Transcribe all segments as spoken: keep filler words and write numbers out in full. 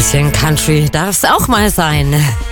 Bisschen Country darf es auch mal sein.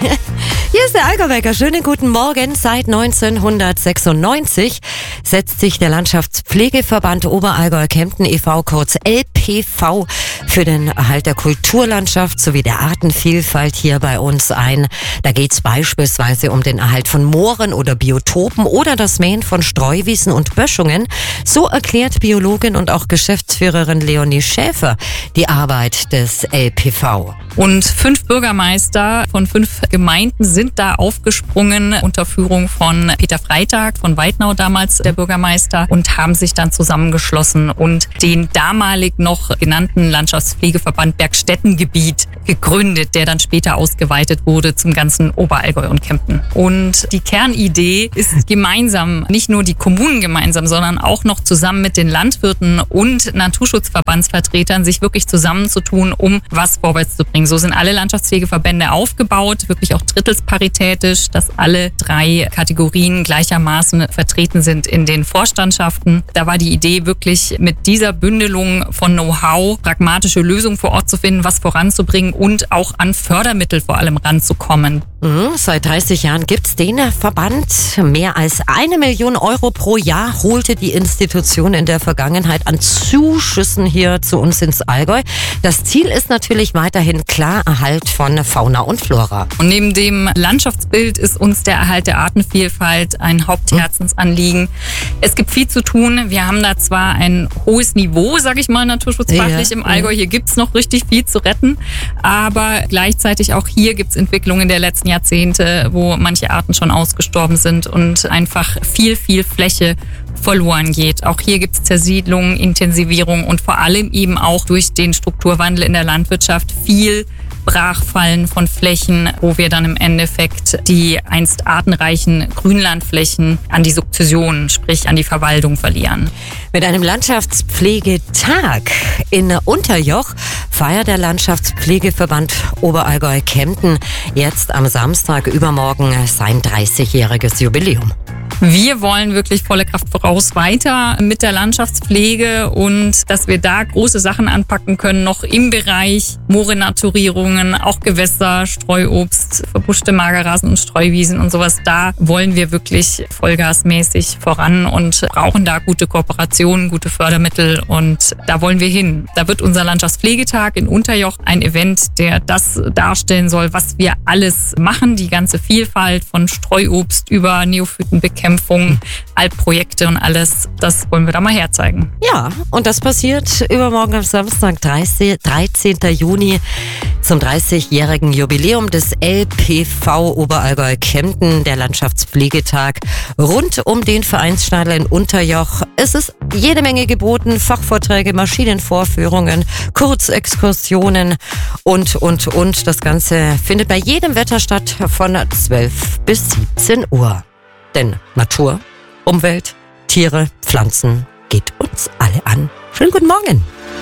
Hier ist der Allgäuwecker. Schönen guten Morgen. Seit neunzehnhundertsechsundneunzig setzt sich der Landschaftspflegeverband Oberallgäu-Kempten e V, kurz L P V, für den Erhalt der Kulturlandschaft sowie der Artenvielfalt hier bei uns ein. Da geht es beispielsweise um den Erhalt von Mooren oder Biotopen oder das Mähen von Streuwiesen und Böschungen. So erklärt Biologin und auch Geschäftsführerin Leonie Schäfer die Arbeit des L P V. Und fünf Bürgermeister von fünf Gemeinden sind da aufgesprungen unter Führung von Peter Freitag von Weidnau, damals der Bürgermeister, und haben sich dann zusammengeschlossen und den damalig noch genannten Landschaftspflegeverband Bergstättengebiet gegründet, der dann später ausgeweitet wurde zum ganzen Oberallgäu und Kempten. Und die Kernidee ist gemeinsam, nicht nur die Kommunen gemeinsam, sondern auch noch zusammen mit den Landwirten und Naturschutzverbandsvertretern sich wirklich zusammenzutun, um was vorwärts zu bringen. So sind alle Landschaftspflegeverbände aufgebaut, wirklich auch drittelsparitätisch, dass alle drei Kategorien gleichermaßen vertreten sind in den Vorstandschaften. Da war die Idee wirklich, mit dieser Bündelung von Know-how pragmatische Lösungen vor Ort zu finden, was voranzubringen und auch an Fördermittel vor allem ranzukommen. Mhm, seit dreißig Jahren gibt's den Verband. Mehr als eine Million Euro pro Jahr holte die Institution in der Vergangenheit an Zuschüssen hier zu uns ins Allgäu. Das Ziel ist natürlich weiterhin klar Erhalt von Fauna und Flora. Und neben dem Landschaftsbild ist uns der Erhalt der Artenvielfalt ein Hauptherzensanliegen. Es gibt viel zu tun. Wir haben da zwar ein hohes Niveau, sage ich mal, naturschutzfachlich ja, im Allgäu. Hier gibt's noch richtig viel zu retten. Aber gleichzeitig auch hier gibt's Entwicklungen der letzten Jahrzehnte, wo manche Arten schon ausgestorben sind und einfach viel, viel Fläche verloren geht. Auch hier gibt es Zersiedlung, Intensivierung und vor allem eben auch durch den Strukturwandel in der Landwirtschaft viel Brachfallen von Flächen, wo wir dann im Endeffekt die einst artenreichen Grünlandflächen an die Sukzession, sprich an die Verwaltung verlieren. Mit einem Landschaftspflegetag in Unterjoch feiert der Landschaftspflegeverband Oberallgäu-Kempten jetzt am Samstag übermorgen sein dreißigjähriges Jubiläum. Wir wollen wirklich volle Kraft voraus weiter mit der Landschaftspflege und dass wir da große Sachen anpacken können, noch im Bereich Moorenaturierungen, auch Gewässer, Streuobst, verbuschte Magerrasen und Streuwiesen und sowas. Da wollen wir wirklich vollgasmäßig voran und brauchen da gute Kooperationen, gute Fördermittel und da wollen wir hin. Da wird unser Landschaftspflegetag in Unterjoch ein Event, der das darstellen soll, was wir alles machen, die ganze Vielfalt von Streuobst über Neophytenbekämpfung, Altprojekte und alles, das wollen wir da mal herzeigen. Ja, und das passiert übermorgen am Samstag, dreizehnten Juni, zum dreißigjährigen Jubiläum des L P V Oberallgäu-Kempten, der Landschaftspflegetag, rund um den Vereinsstadel in Unterjoch. Es ist jede Menge geboten, Fachvorträge, Maschinenvorführungen, Kurzexkursionen und, und, und. Das Ganze findet bei jedem Wetter statt von zwölf bis siebzehn Uhr. Denn Natur, Umwelt, Tiere, Pflanzen geht uns alle an. Schönen guten Morgen.